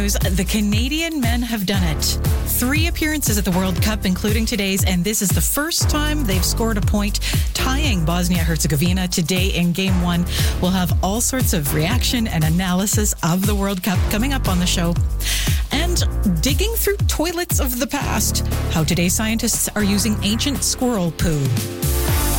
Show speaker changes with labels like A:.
A: news. The Canadian men have done it. 3 appearances at the World Cup, including today's, and this is the first time they've scored a point, tying Bosnia-Herzegovina today in Game 1. We'll have all sorts of reaction and analysis of the World Cup coming up on the show. And digging through toilets of the past, how today's scientists are using ancient squirrel poo.